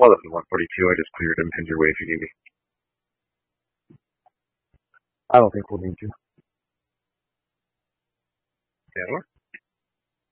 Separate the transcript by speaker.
Speaker 1: Well, this is 142. I just cleared him. Head your way if you need me.
Speaker 2: I don't think we'll need you.
Speaker 1: Yeah.